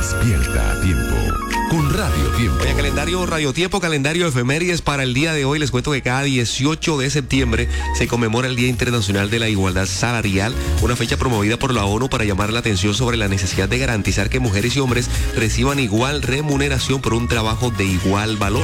Despierta a tiempo con Radio Tiempo. Oye, calendario Radio Tiempo, calendario efemérides para el día de hoy. Les cuento que cada 18 de septiembre se conmemora el Día Internacional de la Igualdad Salarial, una fecha promovida por la ONU para llamar la atención sobre la necesidad de garantizar que mujeres y hombres reciban igual remuneración por un trabajo de igual valor.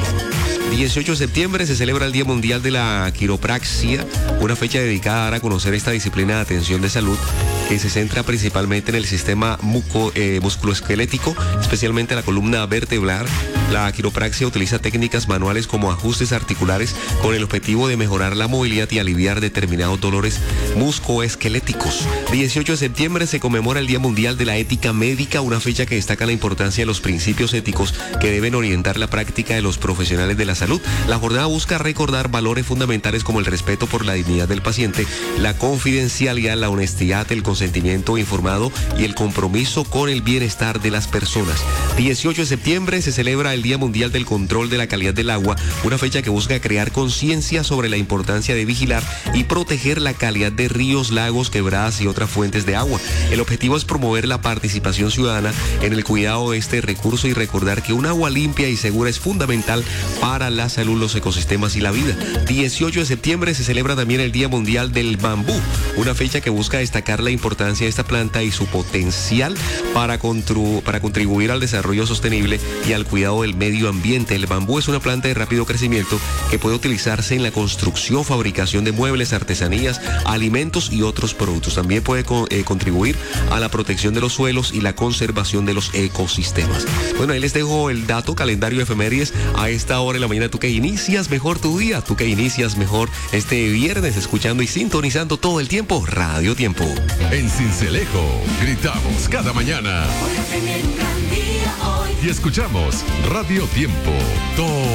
18 de septiembre se celebra el Día Mundial de la Quiropraxia, una fecha dedicada a dar a conocer esta disciplina de atención de salud que se centra principalmente en el sistema musculoesquelético, especialmente la columna vertebral. La quiropraxia utiliza técnicas manuales como ajustes articulares con el objetivo de mejorar la movilidad y aliviar determinados dolores musculoesqueléticos. 18 de septiembre se conmemora el Día Mundial de la Ética Médica, una fecha que destaca la importancia de los principios éticos que deben orientar la práctica de los profesionales de la salud. La jornada busca recordar valores fundamentales como el respeto por la dignidad del paciente, la confidencialidad, la honestidad, el consentimiento informado y el compromiso con el bienestar de las personas. 18 de septiembre se celebra el Día Mundial del Control de la Calidad del Agua, una fecha que busca crear conciencia sobre la importancia de vigilar y proteger la calidad de ríos, lagos, quebradas y otras fuentes de agua. El objetivo es promover la participación ciudadana en el cuidado de este recurso y recordar que un agua limpia y segura es fundamental para la salud, los ecosistemas y la vida. 18 de septiembre se celebra también el Día Mundial del Bambú, una fecha que busca destacar la importancia de esta planta y su potencial para contribuir al desarrollo sostenible y al cuidado del medio ambiente. El bambú es una planta de rápido crecimiento que puede utilizarse en la construcción, fabricación de muebles, artesanías, alimentos y otros productos. También puede contribuir a la protección de los suelos y la conservación de los ecosistemas. Bueno, ahí les dejo el dato, calendario de efemérides a esta hora de la mañana. Tú que inicias mejor tu día, tú que inicias mejor este viernes, escuchando y sintonizando todo el tiempo Radio Tiempo. En Sincelejo, gritamos cada mañana. Y escuchamos Radio Tiempo todo